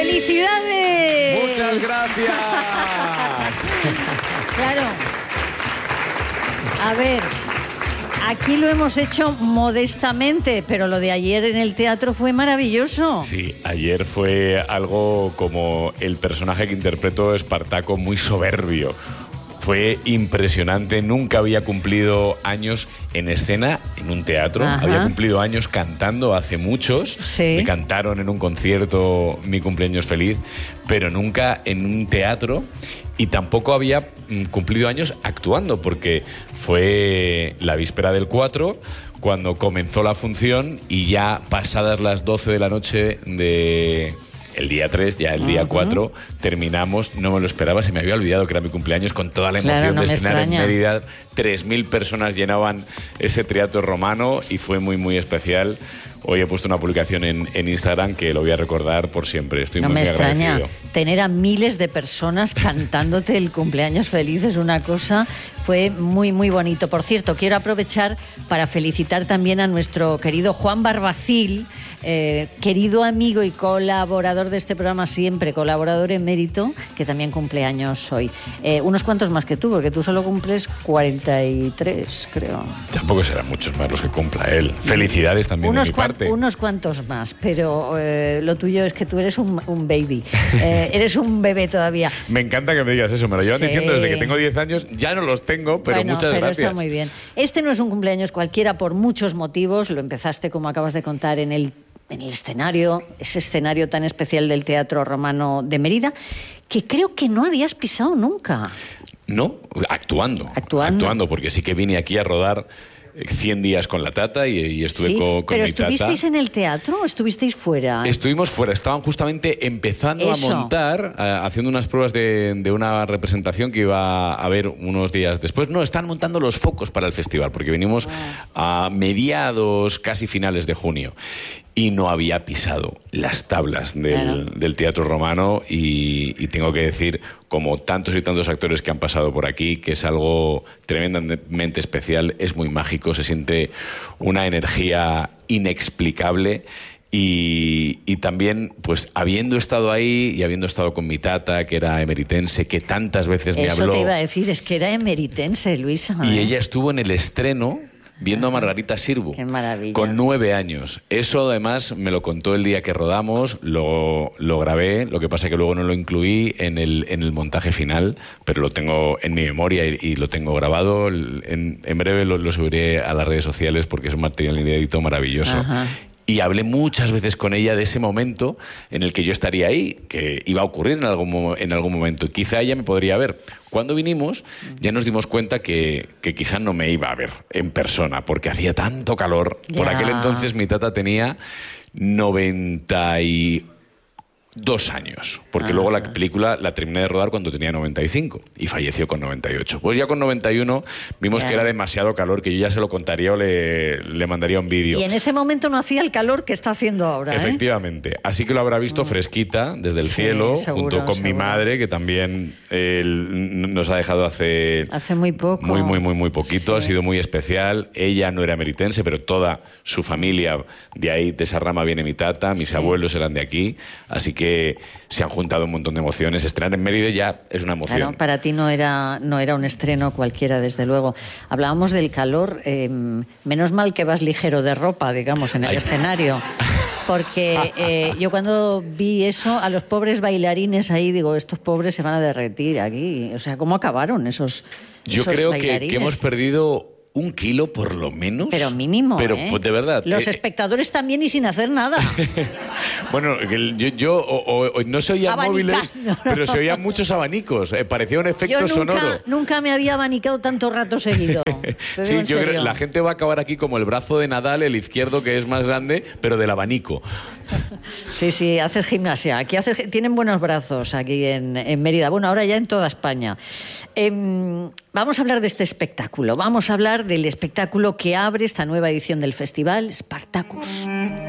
¡Felicidades! ¡Muchas gracias! Claro. A ver, aquí lo hemos hecho modestamente, pero lo de ayer en el teatro fue maravilloso. Sí, ayer fue algo como el personaje que interpretó Espartaco, muy soberbio. Fue impresionante, nunca había cumplido años en escena, en un teatro. Ajá. Había cumplido años cantando hace muchos. Sí. Me cantaron en un concierto Mi cumpleaños feliz, pero nunca en un teatro. Y tampoco había cumplido años actuando, porque fue la víspera del 4, cuando comenzó la función, y ya pasadas las 12 de la noche de... El día 3, ya el día 4, terminamos. No me lo esperaba, se me había olvidado que era mi cumpleaños, con toda la emoción de estrenar en Mérida. 3.000 personas llenaban ese teatro romano y fue muy, muy especial. Hoy he puesto una publicación en Instagram que lo voy a recordar por siempre. Estoy muy agradecido. No me extraña tener a miles de personas cantándote el cumpleaños feliz, es una cosa... Fue muy, muy bonito. Por cierto, quiero aprovechar para felicitar también a nuestro querido Juan Barbacil, querido amigo y colaborador de este programa siempre, colaborador emérito, que también cumple años hoy. Unos cuantos más que tú, porque tú solo cumples 43, creo. Tampoco serán muchos más los que cumpla él. Felicidades también de mi parte. Unos cuantos más, pero lo tuyo es que tú eres un baby. Eres un bebé todavía. Me encanta que me digas eso. Me lo llevan diciendo desde que tengo 10 años. Ya no los tengo, pero bueno, muchas gracias. Está muy bien. Este no es un cumpleaños cualquiera por muchos motivos. Lo empezaste, como acabas de contar, en el escenario, ese escenario tan especial del Teatro Romano de Mérida, que creo que no habías pisado nunca. No, actuando, porque sí que vine aquí a rodar 100 días con la Tata y estuve con mi Tata. ¿Pero estuvisteis en el teatro o estuvisteis fuera? Estuvimos fuera, estaban justamente empezando a montar, haciendo unas pruebas de una representación que iba a haber unos días después. No, están montando los focos para el festival, porque venimos a mediados, casi finales de junio. Y no había pisado las tablas del Teatro Romano y tengo que decir, como tantos y tantos actores que han pasado por aquí, que es algo tremendamente especial, es muy mágico, se siente una energía inexplicable. Y también, pues, habiendo estado ahí y habiendo estado con mi Tata, que era emeritense, que tantas veces me habló... Eso te iba a decir, es que era emeritense, Luisa. Y ella estuvo en el estreno... viendo a Margarita Sirbu. Qué maravilla. Con 9 años. Eso, además, me lo contó el día que rodamos, lo grabé, lo que pasa es que luego no lo incluí en el montaje final, pero lo tengo en mi memoria y lo tengo grabado. En breve lo subiré a las redes sociales porque es un material inédito maravilloso. Ajá. Y hablé muchas veces con ella de ese momento en el que yo estaría ahí, que iba a ocurrir en algún momento. Y quizá ella me podría ver. Cuando vinimos, ya nos dimos cuenta que quizá no me iba a ver en persona, porque hacía tanto calor. Ya. Por aquel entonces mi Tata tenía 92 años, porque luego la película la terminé de rodar cuando tenía 95 y falleció con 98. Pues ya con 91 vimos que era demasiado calor, que yo ya se lo contaría o le mandaría un vídeo. Y en ese momento no hacía el calor que está haciendo ahora. Efectivamente. Así que lo habrá visto fresquita desde el cielo, junto con mi madre, que también nos ha dejado hace muy poco. Muy poquito. Ha sido muy especial. Ella no era emeritense, pero toda su familia de ahí, de esa rama, viene mi Tata. Mis abuelos eran de aquí. Así que se han juntado un montón de emociones. Estrenar en Mérida ya es una emoción. Claro, para ti no era un estreno cualquiera, desde luego. Hablábamos del calor. Menos mal que vas ligero de ropa, digamos, en el escenario. Porque yo cuando vi eso, a los pobres bailarines ahí, digo, estos pobres se van a derretir aquí. O sea, ¿cómo acabaron esos Yo creo que bailarines? hemos perdido 1 kilo por lo menos. Pero mínimo, Pero pues, de verdad. Los espectadores también y sin hacer nada. Bueno, yo no se oían móviles, pero se oían muchos abanicos. Parecía un efecto sonoro. Nunca me había abanicado tanto rato seguido. Sí, yo creo que la gente va a acabar aquí como el brazo de Nadal, el izquierdo, que es más grande, pero del abanico. Sí, haces gimnasia. Tienen buenos brazos aquí en Mérida. Bueno, ahora ya en toda España. Vamos a hablar de este espectáculo. Vamos a hablar del espectáculo que abre esta nueva edición del festival, Spartacus.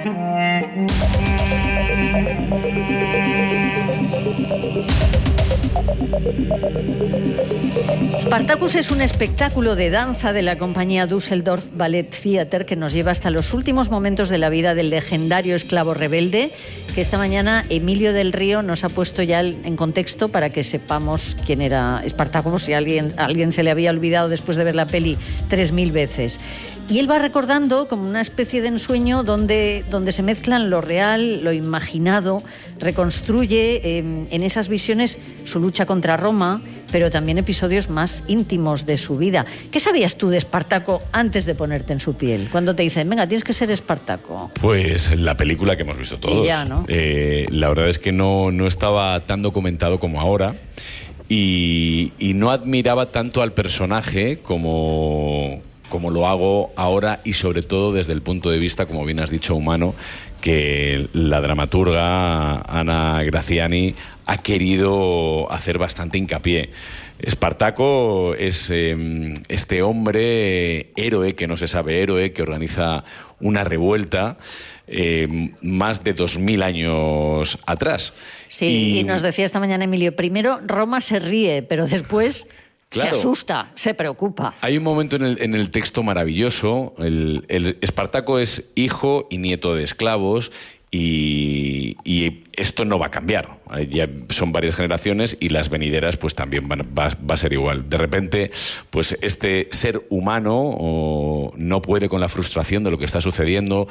Spartacus es un espectáculo de danza de la compañía Düsseldorf Ballet Theater que nos lleva hasta los últimos momentos de la vida del legendario esclavo rebelde que esta mañana Emilio del Río nos ha puesto ya en contexto para que sepamos quién era Espartaco, por si a alguien se le había olvidado después de ver la peli 3000 veces. Y él va recordando como una especie de ensueño donde se mezclan lo real, lo imaginado, reconstruye en esas visiones su lucha contra Roma, pero también episodios más íntimos de su vida. ¿Qué sabías tú de Espartaco antes de ponerte en su piel? Cuando te dicen, venga, tienes que ser Espartaco. Pues la película que hemos visto todos. Ya, ¿no? La verdad es que no estaba tan documentado como ahora y no admiraba tanto al personaje como lo hago ahora, y sobre todo desde el punto de vista, como bien has dicho, humano, que la dramaturga Ana Graziani ha querido hacer bastante hincapié. Espartaco es este hombre héroe, que no se sabe héroe, que organiza una revuelta más de 2000 años atrás. Sí, y nos decía esta mañana Emilio, primero Roma se ríe, pero después... Claro, se asusta, se preocupa. Hay un momento en el texto maravilloso. El Espartaco es hijo y nieto de esclavos y esto no va a cambiar. Ya son varias generaciones y las venideras pues también va a ser igual. De repente, pues este ser humano no puede con la frustración de lo que está sucediendo.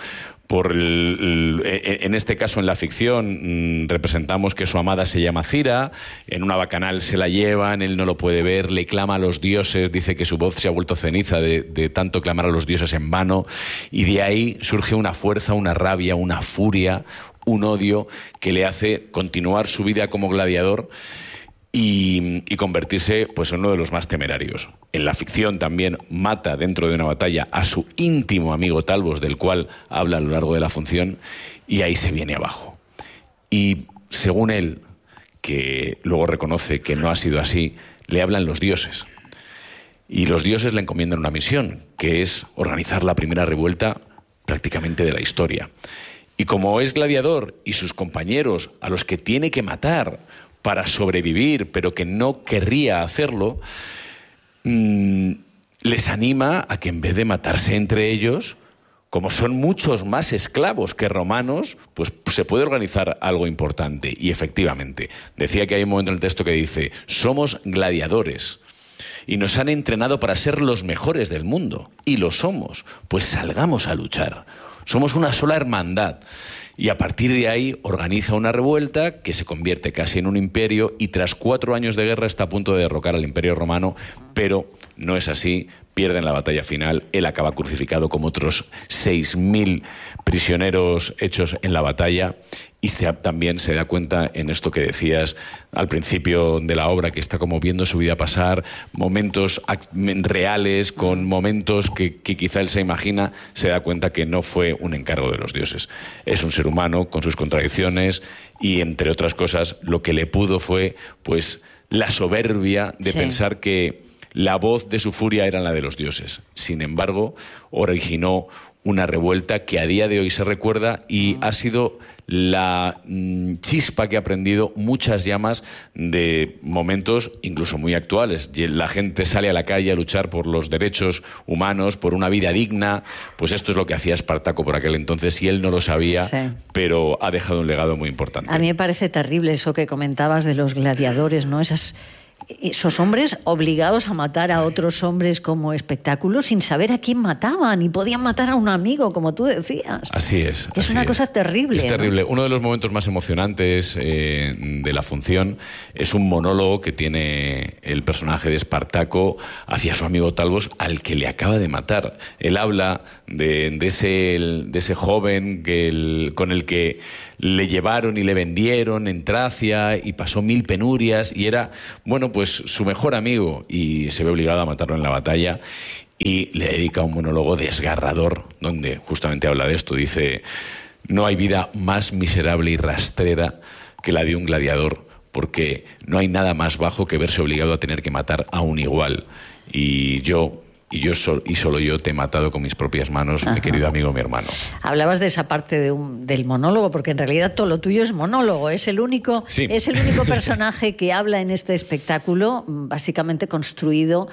En este caso, en la ficción, representamos que su amada se llama Cira, en una bacanal se la llevan, él no lo puede ver, le clama a los dioses, dice que su voz se ha vuelto ceniza de tanto clamar a los dioses en vano, y de ahí surge una fuerza, una rabia, una furia, un odio que le hace continuar su vida como gladiador y convertirse pues, en uno de los más temerarios. En la ficción también mata dentro de una batalla a su íntimo amigo Talbos, del cual habla a lo largo de la función, y ahí se viene abajo. Y según él, que luego reconoce que no ha sido así, le hablan los dioses. Y los dioses le encomiendan una misión, que es organizar la primera revuelta prácticamente de la historia. Y como es gladiador y sus compañeros a los que tiene que matar para sobrevivir, pero que no querría hacerlo, les anima a que en vez de matarse entre ellos, como son muchos más esclavos que romanos, pues se puede organizar algo importante. Y efectivamente, decía que hay un momento en el texto que dice, somos gladiadores y nos han entrenado para ser los mejores del mundo. Y lo somos, pues salgamos a luchar. Somos una sola hermandad. Y a partir de ahí organiza una revuelta que se convierte casi en un imperio y tras 4 años de guerra está a punto de derrocar al Imperio Romano, pero no es así, pierden la batalla final, él acaba crucificado como otros 6.000 prisioneros hechos en la batalla y también se da cuenta en esto que decías al principio de la obra, que está como viendo su vida pasar, momentos reales con momentos que quizá él se imagina, se da cuenta que no fue un encargo de los dioses. Es un ser humano con sus contradicciones y, entre otras cosas, lo que le pudo fue pues la soberbia de pensar que la voz de su furia era la de los dioses. Sin embargo, originó una revuelta que a día de hoy se recuerda y ha sido la chispa que ha prendido muchas llamas de momentos incluso muy actuales. La gente sale a la calle a luchar por los derechos humanos, por una vida digna. Pues esto es lo que hacía Espartaco por aquel entonces y él no lo sabía, pero ha dejado un legado muy importante. A mí me parece terrible eso que comentabas de los gladiadores, ¿no? Esos hombres obligados a matar a otros hombres como espectáculo sin saber a quién mataban y podían matar a un amigo, como tú decías. Así es. Es una cosa terrible. Es terrible. ¿No? Uno de los momentos más emocionantes de la función es un monólogo que tiene el personaje de Espartaco hacia su amigo Talbos, al que le acaba de matar. Él habla de ese joven con el que le llevaron y le vendieron en Tracia y pasó 1000 penurias y era, bueno, pues su mejor amigo y se ve obligado a matarlo en la batalla y le dedica un monólogo desgarrador donde justamente habla de esto. Dice, no hay vida más miserable y rastrera que la de un gladiador porque no hay nada más bajo que verse obligado a tener que matar a un igual. Y solo yo te he matado con mis propias manos, mi querido amigo, mi hermano. Hablabas de esa parte del monólogo, porque en realidad todo lo tuyo es monólogo. Es el único personaje que habla en este espectáculo, básicamente construido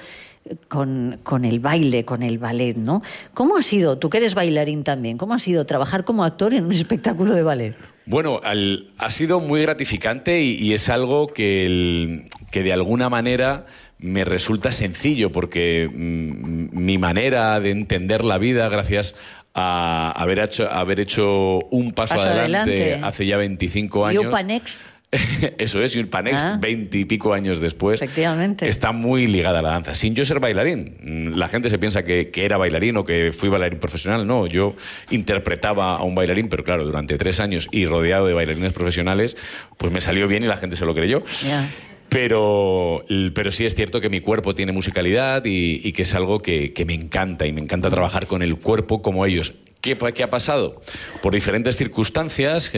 con el baile, con el ballet, ¿no? ¿Cómo ha sido, tú que eres bailarín también, cómo ha sido trabajar como actor en un espectáculo de ballet? Bueno, ha sido muy gratificante y es algo que de alguna manera me resulta sencillo, porque mi manera de entender la vida, gracias a haber hecho un paso adelante hace ya 25 años. Yupa Next. Eso es, y un Panext 20 y pico años después. Efectivamente. Está muy ligada a la danza. Sin yo ser bailarín. La gente se piensa que era bailarín o que fui bailarín profesional. No, yo interpretaba a un bailarín, pero claro, durante 3 años y rodeado de bailarines profesionales, pues me salió bien y la gente se lo creyó. Yeah. Pero sí es cierto que mi cuerpo tiene musicalidad y que es algo que me encanta, y me encanta trabajar con el cuerpo como ellos. ¿Qué ha pasado? Por diferentes circunstancias,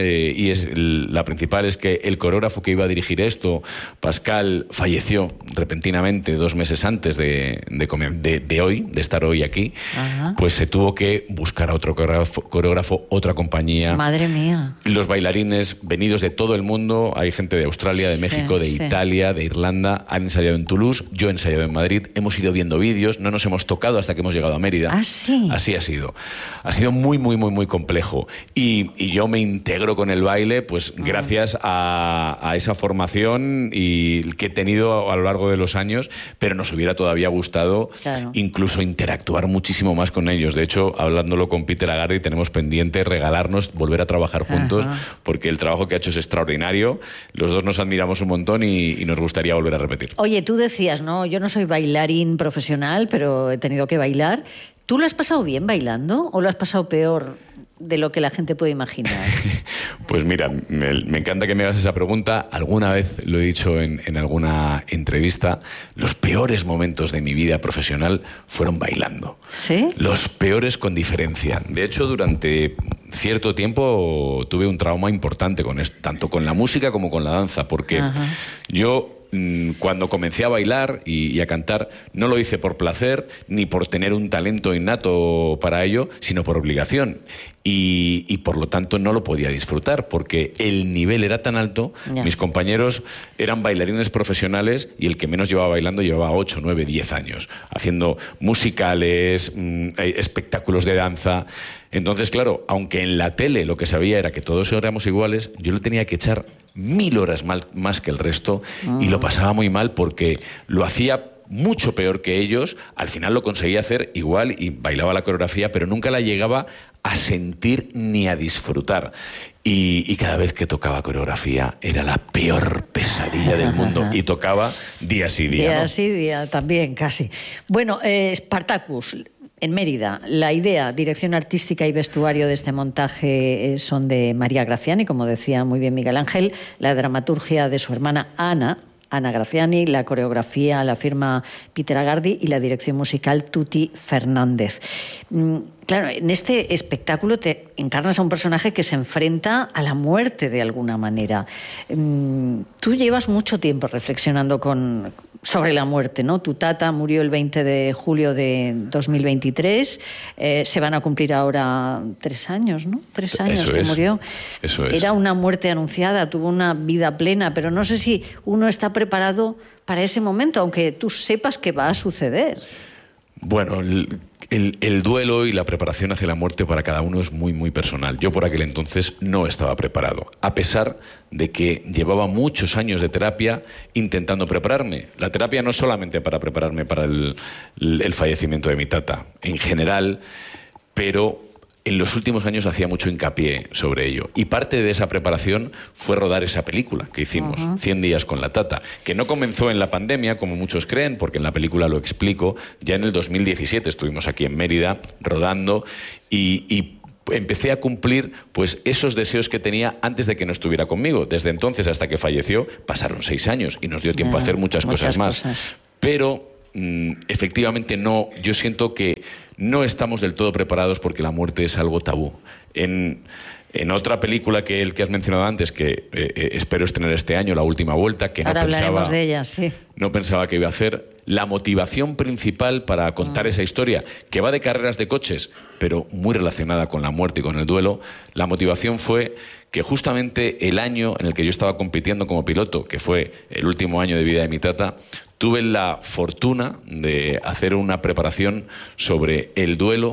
la principal es que el coreógrafo que iba a dirigir esto, Pascal, falleció repentinamente 2 meses antes de estar hoy aquí. Ajá. Pues se tuvo que buscar a otro coreógrafo, otra compañía. Madre mía. Los bailarines venidos de todo el mundo, hay gente de Australia, de México, de Italia, de Irlanda, han ensayado en Toulouse, yo he ensayado en Madrid, hemos ido viendo vídeos, no nos hemos tocado hasta que hemos llegado a Mérida. ¿Ah, sí? Así ha sido. Ha sido muy, muy, muy, muy complejo. Y yo me integro con el baile, pues gracias a esa formación que he tenido a lo largo de los años, pero nos hubiera todavía gustado incluso interactuar muchísimo más con ellos. De hecho, hablándolo con Peter Agardi, tenemos pendiente regalarnos, volver a trabajar juntos, porque el trabajo que ha hecho es extraordinario. Los dos nos admiramos un montón y nos gustaría volver a repetir. Oye, tú decías, no, yo no soy bailarín profesional, pero he tenido que bailar. ¿Tú lo has pasado bien bailando o lo has pasado peor de lo que la gente puede imaginar? Pues mira, me encanta que me hagas esa pregunta. Alguna vez lo he dicho en alguna entrevista, los peores momentos de mi vida profesional fueron bailando. ¿Sí? Los peores con diferencia. De hecho, durante cierto tiempo tuve un trauma importante con esto, tanto con la música como con la danza, porque yo, cuando comencé a bailar y a cantar, no lo hice por placer ni por tener un talento innato para ello, sino por obligación. Y por lo tanto no lo podía disfrutar, porque el nivel era tan alto. Mis compañeros eran bailarines profesionales y el que menos llevaba bailando llevaba 8, 9, 10 años, haciendo musicales, espectáculos de danza. Entonces, claro, aunque en la tele lo que sabía era que todos éramos iguales, yo le tenía que echar 1000 horas más que el resto y lo pasaba muy mal, porque lo hacía mucho peor que ellos. Al final lo conseguía hacer igual y bailaba la coreografía, pero nunca la llegaba a sentir ni a disfrutar. Y cada vez que tocaba coreografía era la peor pesadilla del mundo. Y tocaba día sí día, día sí día también, casi. Bueno, Spartacus, en Mérida, la idea, dirección artística y vestuario de este montaje son de María Graziani, como decía muy bien Miguel Ángel, la dramaturgia de su hermana Ana Graziani, la coreografía la firma Peter Agardi y la dirección musical Tuti Fernández. Claro, en este espectáculo te encarnas a un personaje que se enfrenta a la muerte de alguna manera. Tú llevas mucho tiempo reflexionando sobre la muerte, ¿no? Tu tata murió el 20 de julio de 2023. Se van a cumplir ahora 3 años, ¿no? 3 años Eso que murió. Eso es. Era una muerte anunciada, tuvo una vida plena, pero no sé si uno está preparado para ese momento, aunque tú sepas que va a suceder. Bueno, el duelo y la preparación hacia la muerte para cada uno es muy, muy personal. Yo por aquel entonces no estaba preparado, a pesar de que llevaba muchos años de terapia intentando prepararme. La terapia no solamente para prepararme para el fallecimiento de mi tata, en general, pero en los últimos años hacía mucho hincapié sobre ello. Y parte de esa preparación fue rodar esa película que hicimos, 100 días con la tata, que no comenzó en la pandemia, como muchos creen, porque en la película lo explico. Ya en el 2017 estuvimos aquí en Mérida rodando y empecé a cumplir pues esos deseos que tenía antes de que no estuviera conmigo. Desde entonces hasta que falleció pasaron 6 años y nos dio tiempo a hacer muchas cosas más. Pero efectivamente no, yo siento que no estamos del todo preparados, porque la muerte es algo tabú. En otra película que has mencionado antes, que espero estrenar este año, La última vuelta, que ahora hablaremos de ella, sí. No pensaba que iba a hacer. La motivación principal para contar esa historia, que va de carreras de coches, pero muy relacionada con la muerte y con el duelo, la motivación fue que justamente el año en el que yo estaba compitiendo como piloto, que fue el último año de vida de mi tata, tuve la fortuna de hacer una preparación sobre el duelo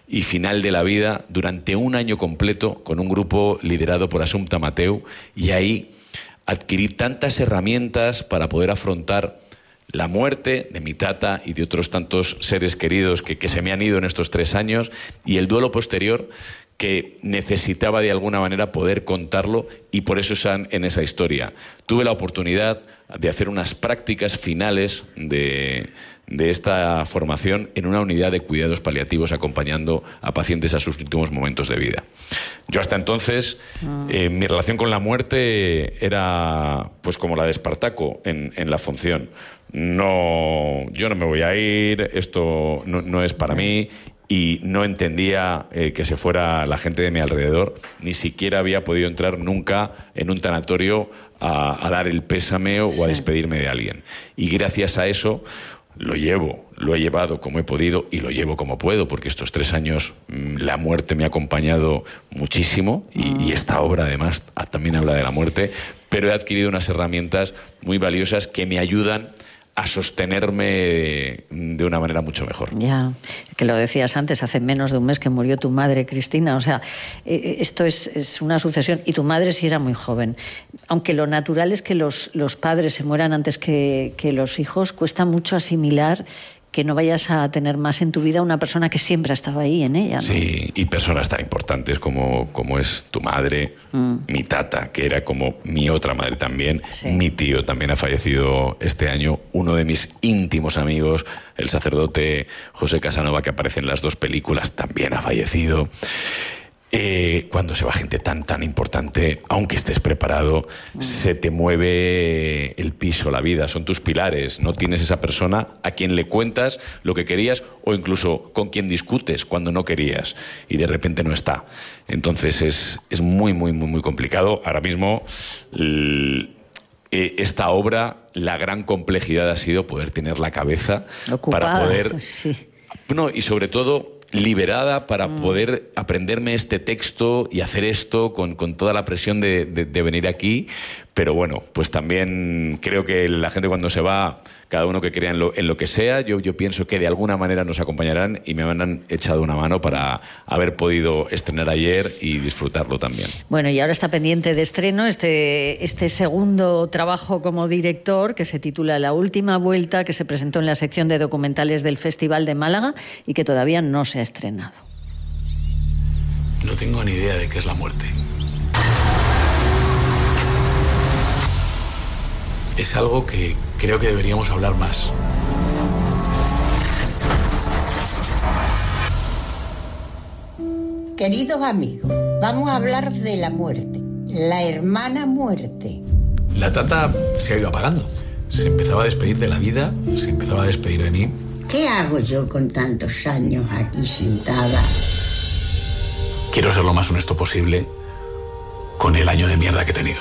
y final de la vida durante un año completo con un grupo liderado por Assumpta Mateu, y ahí adquirí tantas herramientas para poder afrontar la muerte de mi tata y de otros tantos seres queridos que se me han ido en estos 3 años, y el duelo posterior, que necesitaba de alguna manera poder contarlo, y por eso están en esa historia. Tuve la oportunidad de hacer unas prácticas finales de esta formación en una unidad de cuidados paliativos, acompañando a pacientes a sus últimos momentos de vida. Yo hasta entonces, mi relación con la muerte era pues como la de Espartaco en la función. No, yo no me voy a ir, esto no es para mí. Y no entendía que se fuera la gente de mi alrededor. Ni siquiera había podido entrar nunca en un tanatorio a dar el pésame o a despedirme de alguien. Y gracias a eso lo he llevado como he podido y lo llevo como puedo, porque estos 3 años la muerte me ha acompañado muchísimo, y esta obra además también habla de la muerte, pero he adquirido unas herramientas muy valiosas que me ayudan a sostenerme de una manera mucho mejor. Ya, que lo decías antes, hace menos de un mes que murió tu madre, Cristina. O sea, esto es una sucesión. Y tu madre sí era muy joven. Aunque lo natural es que los padres se mueran antes que los hijos, cuesta mucho asimilar que no vayas a tener más en tu vida una persona que siempre ha estado ahí en ella, ¿no? Sí, y personas tan importantes como es tu madre, mi tata, que era como mi otra madre también, mi tío también ha fallecido este año, uno de mis íntimos amigos, el sacerdote José Casanova, que aparece en las 2 películas, también ha fallecido. Cuando se va gente tan importante, aunque estés preparado, se te mueve el piso, la vida, son tus pilares. No tienes esa persona a quien le cuentas lo que querías, o incluso con quien discutes cuando no querías y de repente no está. Entonces es muy complicado. Ahora mismo esta obra, la gran complejidad ha sido poder tener la cabeza ocupada, para poder... Sí. No, y sobre todo liberada para poder aprenderme este texto y hacer esto con toda la presión de venir aquí. Pero bueno, pues también creo que la gente cuando se va, cada uno que crea en lo que sea, yo pienso que de alguna manera nos acompañarán, y me han echado una mano para haber podido estrenar ayer y disfrutarlo también. Bueno, y ahora está pendiente de estreno este segundo trabajo como director, que se titula La última vuelta, que se presentó en la sección de documentales del Festival de Málaga y que todavía no se ha estrenado. No tengo ni idea de qué es la muerte. Es algo que creo que deberíamos hablar más. Queridos amigos, vamos a hablar de la muerte, la hermana muerte. La tata se ha ido apagando. Se empezaba a despedir de la vida, se empezaba a despedir de mí. ¿Qué hago yo con tantos años aquí sentada? Quiero ser lo más honesto posible con el año de mierda que he tenido.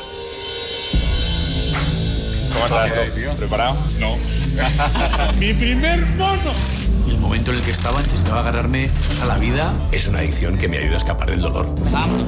¿Cómo estás? ¿Preparado? No. ¡Mi primer mono! Y el momento en el que estaba necesitaba agarrarme a la vida. Es una adicción que me ayuda a escapar del dolor. Vámonos.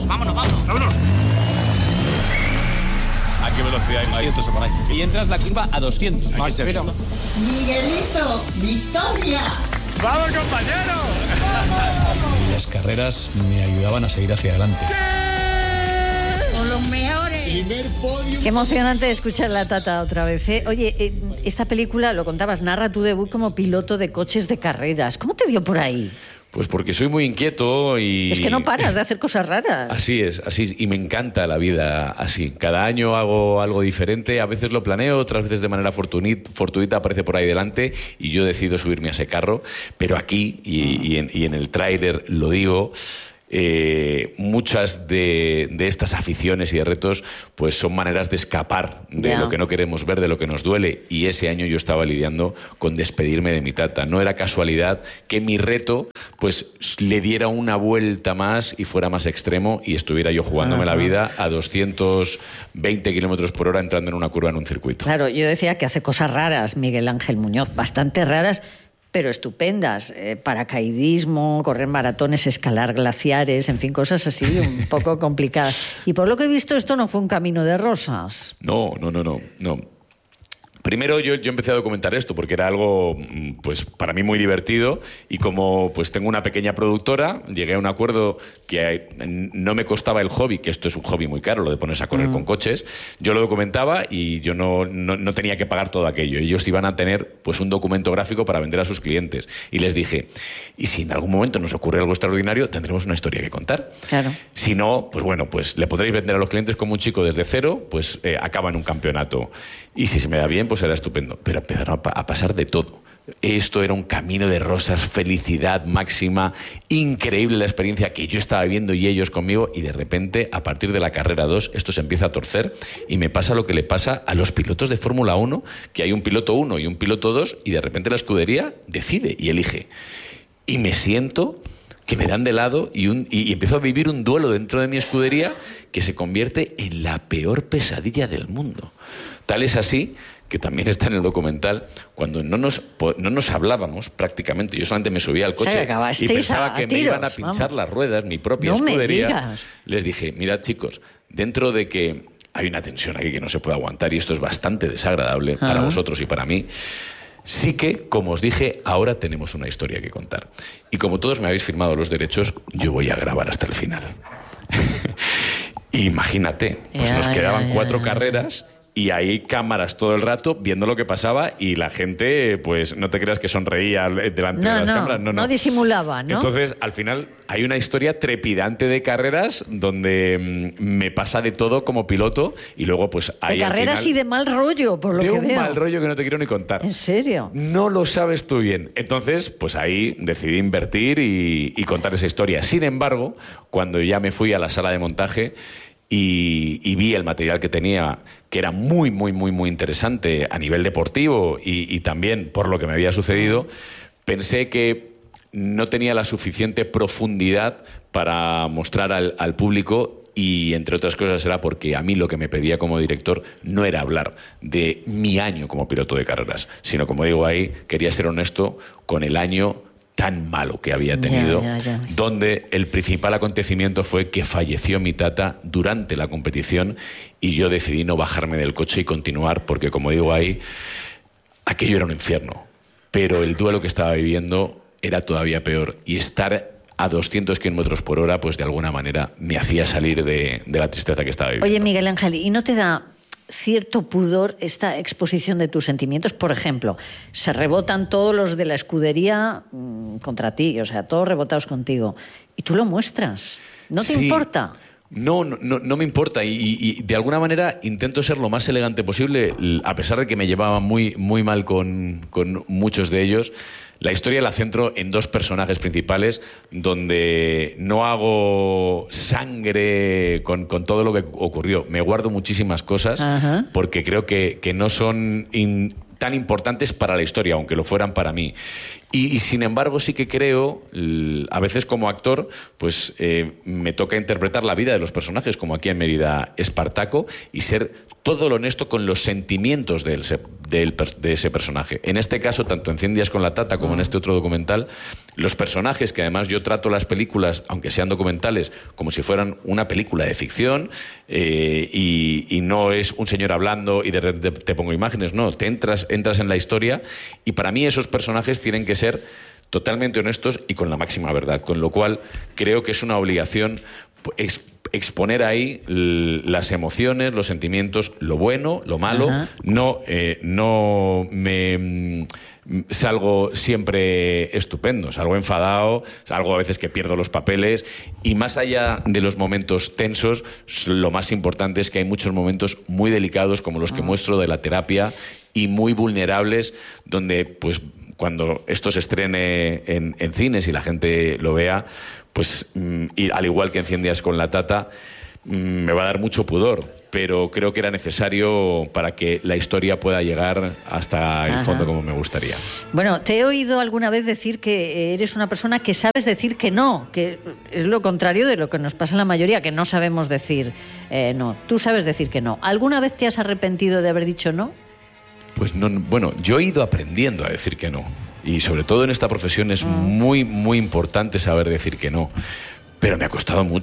¿A qué velocidad hay? 200 o por ahí. Y entras la curva a 200. Miguelito, Victoria. ¡Vamos, compañero! Y las carreras me ayudaban a seguir hacia adelante. Con los mejores. Qué emocionante escuchar la tata otra vez, ¿eh? Oye, esta película, lo contabas, narra tu debut como piloto de coches de carreras. ¿Cómo te dio por ahí? Pues porque soy muy inquieto y... Es que no paras de hacer cosas raras. Así es, y me encanta la vida así. Cada año hago algo diferente, a veces lo planeo, otras veces de manera fortuita aparece por ahí delante y yo decido subirme a ese carro. Pero aquí, y en el tráiler lo digo... muchas de estas aficiones y de retos pues son maneras de escapar de lo que no queremos ver, de lo que nos duele, y ese año yo estaba lidiando con despedirme de mi tata. No era casualidad que mi reto pues le diera una vuelta más y fuera más extremo y estuviera yo jugándome la vida a 220 kilómetros por hora entrando en una curva en un circuito. Claro, yo decía que hace cosas raras Miguel Ángel Muñoz, bastante raras, pero estupendas. Paracaidismo, correr maratones, escalar glaciares, en fin, cosas así un poco complicadas. Y por lo que he visto, esto no fue un camino de rosas. No. Primero yo empecé a documentar esto porque era algo, pues, para mí muy divertido, y como pues tengo una pequeña productora, llegué a un acuerdo que no me costaba el hobby, que esto es un hobby muy caro, lo de ponerse a correr con coches. Yo lo documentaba y yo no tenía que pagar todo aquello. Ellos iban a tener pues un documento gráfico para vender a sus clientes. Y les dije, y si en algún momento nos ocurre algo extraordinario, tendremos una historia que contar. Claro. Si no, pues bueno, pues le podréis vender a los clientes como un chico desde cero, pues acaba en un campeonato. Y si se me da bien, pues será estupendo. Pero empezaron a pasar de todo. Esto era un camino de rosas, felicidad máxima, increíble la experiencia que yo estaba viviendo y ellos conmigo, y de repente, a partir de la carrera 2, esto se empieza a torcer y me pasa lo que le pasa a los pilotos de Fórmula 1, que hay un piloto 1 y un piloto 2 y de repente la escudería decide y elige. Y me siento que me dan de lado y empiezo a vivir un duelo dentro de mi escudería que se convierte en la peor pesadilla del mundo. Tal es así que también está en el documental, cuando no nos hablábamos prácticamente. Yo solamente me subía al coche y pensaba que me iban a pinchar las ruedas, mi propia escudería. Les dije, mirad chicos, dentro de que hay una tensión aquí que no se puede aguantar y esto es bastante desagradable para vosotros y para mí, sí que, como os dije, ahora tenemos una historia que contar. Y como todos me habéis firmado los derechos, yo voy a grabar hasta el final. Imagínate, pues nos quedaban 4 carreras y hay cámaras todo el rato viendo lo que pasaba y la gente, pues no te creas que sonreía delante de las cámaras. No disimulaba, ¿no? Entonces, al final, hay una historia trepidante de carreras donde me pasa de todo como piloto y luego, pues ahí de carreras y de mal rollo, por lo que veo. De un mal rollo que no te quiero ni contar. ¿En serio? No lo sabes tú bien. Entonces, pues ahí decidí invertir y contar esa historia. Sin embargo, cuando ya me fui a la sala de montaje y vi el material que tenía, que era muy, muy, muy, muy interesante a nivel deportivo y también por lo que me había sucedido, pensé que no tenía la suficiente profundidad para mostrar al público. Y, entre otras cosas, era porque a mí lo que me pedía como director no era hablar de mi año como piloto de carreras, sino, como digo ahí, quería ser honesto con el año tan malo que había tenido, donde el principal acontecimiento fue que falleció mi tata durante la competición y yo decidí no bajarme del coche y continuar porque, como digo ahí, aquello era un infierno. Pero el duelo que estaba viviendo era todavía peor y estar a 200 kilómetros por hora, pues de alguna manera me hacía salir de la tristeza que estaba viviendo. Oye, Miguel Ángel, ¿y no te da cierto pudor esta exposición de tus sentimientos? Por ejemplo, se rebotan todos los de la escudería contra ti, o sea, todos rebotados contigo, y tú lo muestras. ¿No te importa? No me importa y de alguna manera intento ser lo más elegante posible, a pesar de que me llevaba muy, muy mal con muchos de ellos. La historia la centro en 2 personajes principales, donde no hago sangre con todo lo que ocurrió. Me guardo muchísimas cosas porque creo que no son tan importantes para la historia, aunque lo fueran para mí. Y sin embargo sí que creo, a veces como actor, pues me toca interpretar la vida de los personajes, como aquí en Mérida Espartaco, y ser todo lo honesto con los sentimientos de ese personaje. En este caso, tanto en 100 días con la tata como en este otro documental, los personajes, que además yo trato las películas, aunque sean documentales, como si fueran una película de ficción, y no es un señor hablando y de repente te pongo imágenes, no, te entras en la historia, y para mí esos personajes tienen que ser totalmente honestos y con la máxima verdad, con lo cual creo que es una obligación exponer ahí las emociones, los sentimientos, lo bueno, lo malo. No me salgo siempre estupendo, salgo enfadado, salgo a veces que pierdo los papeles, y más allá de los momentos tensos, lo más importante es que hay muchos momentos muy delicados como los que muestro de la terapia y muy vulnerables, donde pues cuando esto se estrene en cines y la gente lo vea, pues y al igual que en 100 días con la tata, me va a dar mucho pudor, pero creo que era necesario para que la historia pueda llegar hasta el fondo como me gustaría. Bueno, te he oído alguna vez decir que eres una persona que sabes decir que no, que es lo contrario de lo que nos pasa a la mayoría, que no sabemos decir no. Tú sabes decir que no. ¿Alguna vez te has arrepentido de haber dicho no? Pues no, bueno, yo he ido aprendiendo a decir que no. Y sobre todo en esta profesión es muy, muy importante saber decir que no. Pero me ha costado mucho.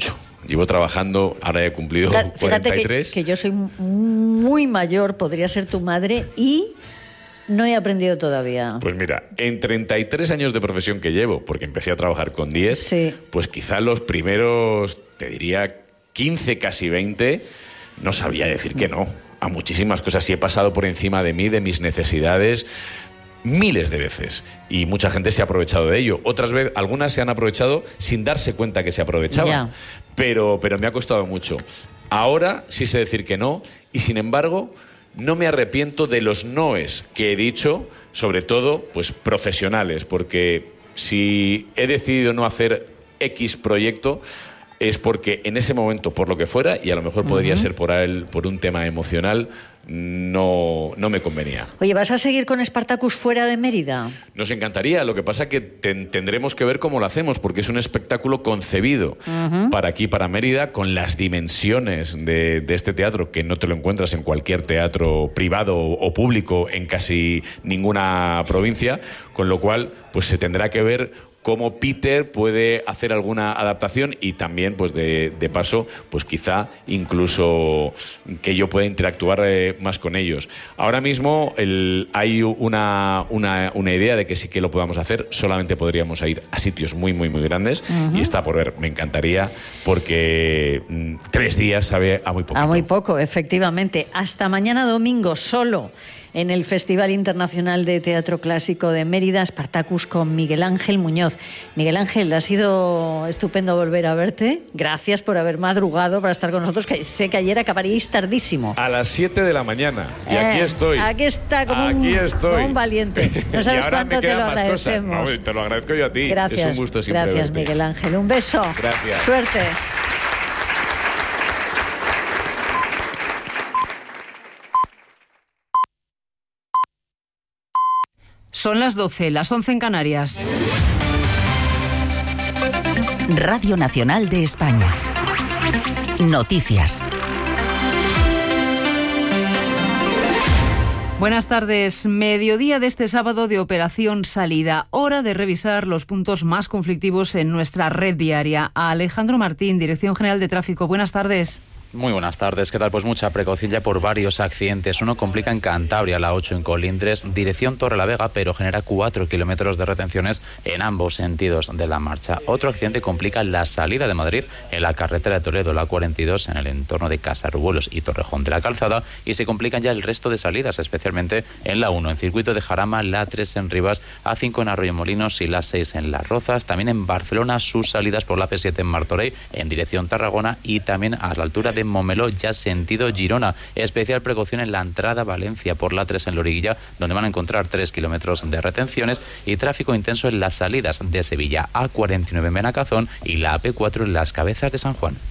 Llevo trabajando, ahora he cumplido 43. Fíjate que yo soy muy mayor, podría ser tu madre, y no he aprendido todavía. Pues mira, en 33 años de profesión que llevo, porque empecé a trabajar con 10, sí, pues quizá los primeros, te diría 15, casi 20, no sabía decir que no a muchísimas cosas. Y he pasado por encima de mí, de mis necesidades, miles de veces, y mucha gente se ha aprovechado de ello. Otras veces, algunas se han aprovechado sin darse cuenta que se aprovechaban, pero me ha costado mucho. Ahora sí sé decir que no, y sin embargo no me arrepiento de los noes que he dicho, sobre todo pues profesionales, porque si he decidido no hacer X proyecto es porque en ese momento, por lo que fuera, y a lo mejor podría ser por un tema emocional, no me convenía. Oye, ¿vas a seguir con Spartacus fuera de Mérida? Nos encantaría, lo que pasa que tendremos que ver cómo lo hacemos, porque es un espectáculo concebido para aquí, para Mérida, con las dimensiones de este teatro, que no te lo encuentras en cualquier teatro privado o público en casi ninguna provincia, con lo cual pues se tendrá que ver cómo Peter puede hacer alguna adaptación, y también, pues de paso, pues quizá incluso que yo pueda interactuar más con ellos. Ahora mismo hay una idea de que sí que lo podamos hacer, solamente podríamos ir a sitios muy, muy, muy grandes, y está por ver. Me encantaría, porque 3 días sabe a muy poco. A muy poco, efectivamente. Hasta mañana domingo, solo en el Festival Internacional de Teatro Clásico de Mérida, Spartacus con Miguel Ángel Muñoz. Miguel Ángel, ha sido estupendo volver a verte. Gracias por haber madrugado para estar con nosotros, que sé que ayer acabaríais tardísimo. A las 7 de la mañana, y aquí estoy. Aquí está, como un valiente. No sabes y ahora cuánto te lo agradecemos. No, te lo agradezco yo a ti. Gracias, es un gusto siempre gracias, verte. Miguel Ángel. Un beso. Gracias. Suerte. Son las 12, las 11 en Canarias. Radio Nacional de España. Noticias. Buenas tardes. Mediodía de este sábado de Operación Salida. Hora de revisar los puntos más conflictivos en nuestra red viaria. A Alejandro Martín, Dirección General de Tráfico. Buenas tardes. Muy buenas tardes, ¿qué tal? Pues mucha precaución ya por varios accidentes. Uno complica en Cantabria, la 8 en Colindres, dirección Torrelavega, pero genera 4 kilómetros de retenciones en ambos sentidos de la marcha. Otro accidente complica la salida de Madrid en la carretera de Toledo, la 42, en el entorno de Casarrubuelos y Torrejón de la Calzada, y se complican ya el resto de salidas, especialmente en la 1, en Circuito de Jarama, la 3 en Rivas, A5 en Arroyomolinos y la 6 en Las Rozas. También en Barcelona, sus salidas por la P7 en Martorell, en dirección Tarragona, y también a la altura de Momeló, ya sentido Girona. Especial precaución en la entrada a Valencia por la 3 en Loriguilla, donde van a encontrar 3 kilómetros de retenciones, y tráfico intenso en las salidas de Sevilla, A49 en Benacazón y la AP4 en Las Cabezas de San Juan.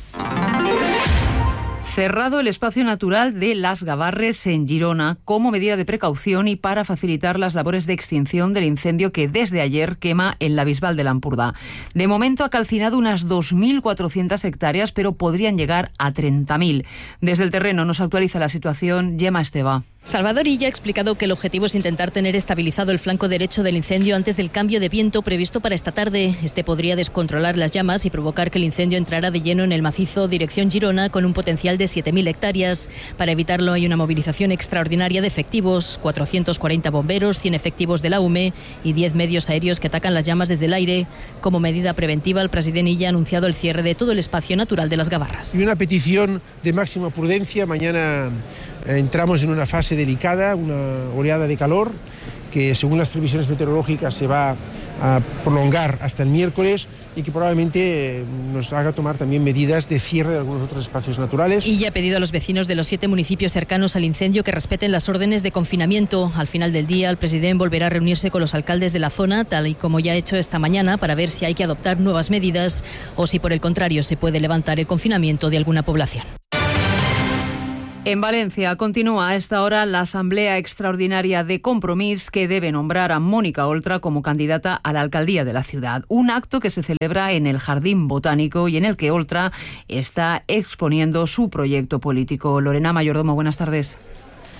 Cerrado el espacio natural de Las Gavarres en Girona como medida de precaución y para facilitar las labores de extinción del incendio que desde ayer quema en la Bisbal de Lampurdá. De momento ha calcinado unas 2.400 hectáreas, pero podrían llegar a 30.000. Desde el terreno nos actualiza la situación Gemma Esteva. Salvador Illa ha explicado que el objetivo es intentar tener estabilizado el flanco derecho del incendio antes del cambio de viento previsto para esta tarde. Este podría descontrolar las llamas y provocar que el incendio entrara de lleno en el macizo dirección Girona, con un potencial de 7.000 hectáreas. Para evitarlo hay una movilización extraordinaria de efectivos, 440 bomberos, 100 efectivos de la UME y 10 medios aéreos que atacan las llamas desde el aire. Como medida preventiva, el presidente Illa ha anunciado el cierre de todo el espacio natural de Las Gavarras. Y una petición de máxima prudencia. Mañana entramos en una fase delicada, una oleada de calor que, según las previsiones meteorológicas, se va a prolongar hasta el miércoles y que probablemente nos haga tomar también medidas de cierre de algunos otros espacios naturales. Y ya ha pedido a los vecinos de los 7 municipios cercanos al incendio que respeten las órdenes de confinamiento. Al final del día, el presidente volverá a reunirse con los alcaldes de la zona, tal y como ya ha hecho esta mañana, para ver si hay que adoptar nuevas medidas o si, por el contrario, se puede levantar el confinamiento de alguna población. En Valencia continúa a esta hora la Asamblea Extraordinaria de Compromís, que debe nombrar a Mónica Oltra como candidata a la alcaldía de la ciudad. Un acto que se celebra en el Jardín Botánico y en el que Oltra está exponiendo su proyecto político. Lorena Mayordomo, buenas tardes.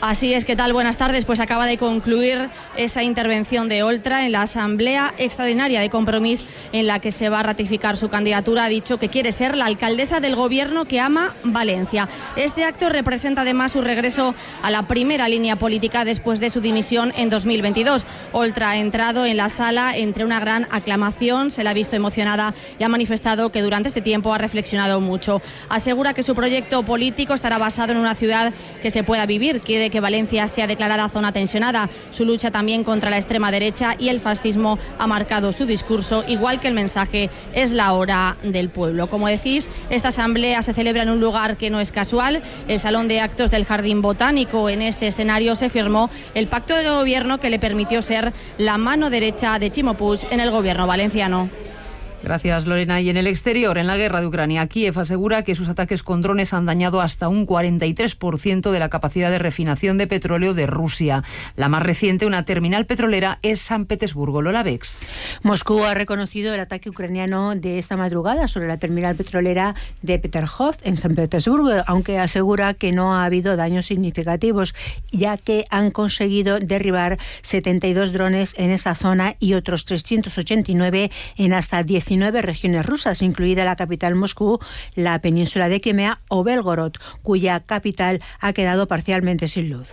Así es, ¿qué tal? Buenas tardes. Pues acaba de concluir esa intervención de Oltra en la Asamblea Extraordinaria de Compromís, en la que se va a ratificar su candidatura. Ha dicho que quiere ser la alcaldesa del gobierno que ama Valencia. Este acto representa además su regreso a la primera línea política después de su dimisión en 2022. Oltra ha entrado en la sala entre una gran aclamación, se la ha visto emocionada y ha manifestado que durante este tiempo ha reflexionado mucho. Asegura que su proyecto político estará basado en una ciudad que se pueda vivir. Quiere que Valencia sea declarada zona tensionada. Su lucha también contra la extrema derecha y el fascismo ha marcado su discurso, igual que el mensaje "es la hora del pueblo". Como decís, esta asamblea se celebra en un lugar que no es casual, el Salón de Actos del Jardín Botánico. En este escenario se firmó el pacto de gobierno que le permitió ser la mano derecha de Chimo Puig en el gobierno valenciano. Gracias, Lorena. Y en el exterior, en la guerra de Ucrania, Kiev asegura que sus ataques con drones han dañado hasta un 43% de la capacidad de refinación de petróleo de Rusia. La más reciente, una terminal petrolera, es San Petersburgo. Lola Bex. Moscú ha reconocido el ataque ucraniano de esta madrugada sobre la terminal petrolera de Peterhov en San Petersburgo, aunque asegura que no ha habido daños significativos, ya que han conseguido derribar 72 drones en esa zona y otros 389 en hasta 19 regiones rusas, incluida la capital Moscú, la península de Crimea o Belgorod, cuya capital ha quedado parcialmente sin luz.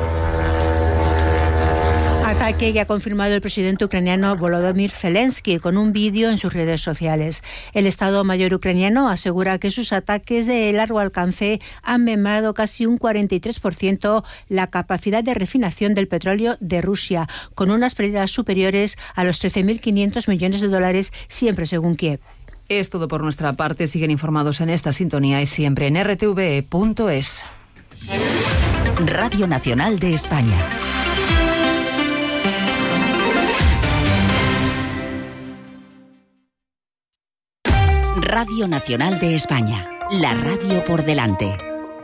Ataque que ha confirmado el presidente ucraniano Volodymyr Zelensky con un vídeo en sus redes sociales. El Estado Mayor ucraniano asegura que sus ataques de largo alcance han mermado casi un 43% la capacidad de refinación del petróleo de Rusia, con unas pérdidas superiores a los 13.500 millones de dólares, siempre según Kiev. Es todo por nuestra parte. Siguen informados en esta sintonía y siempre en rtve.es. Radio Nacional de España. Radio Nacional de España, la radio por delante.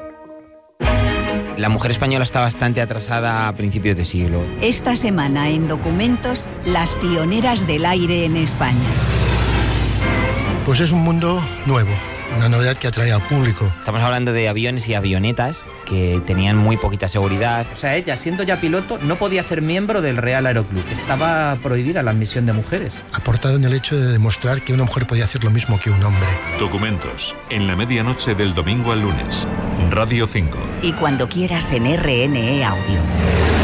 La mujer española está bastante atrasada a principios de siglo. Esta semana en Documentos, las pioneras del aire en España. Pues es un mundo nuevo, una novedad que atrae al público. Estamos hablando de aviones y avionetas que tenían muy poquita seguridad. O sea, ella, siendo ya piloto, no podía ser miembro del Real Aeroclub. Estaba prohibida la admisión de mujeres. Aportado en el hecho de demostrar que una mujer podía hacer lo mismo que un hombre. Documentos, en la medianoche del domingo al lunes. Radio 5. Y cuando quieras en RNE Audio.